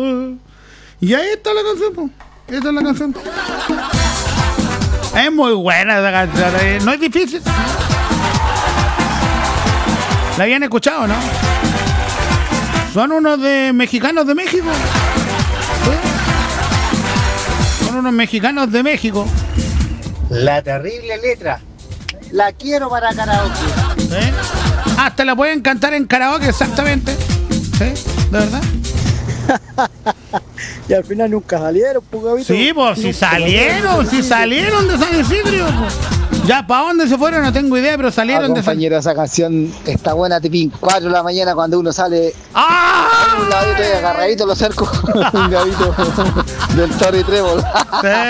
Y ahí está la canción, po. Esta es la canción. Es muy buena esa canción. No es difícil. La habían escuchado, ¿no? Son unos de mexicanos de México. ¿Sí? Son unos mexicanos de México. La terrible letra. La quiero para karaoke. ¿Sí? Hasta la pueden cantar en karaoke, exactamente. ¿Sí? ¿De verdad? Y al final nunca salieron, pues, Sí, pues si salieron de San Isidro. Pues. Ya, ¿para dónde se fueron? No tengo idea, pero salieron de San Compañero, esa canción está buena, tipín 4 de la mañana cuando uno sale. ¡Ah! Un ladito y agarradito lo cerco. Un ladito del Torre Trébol.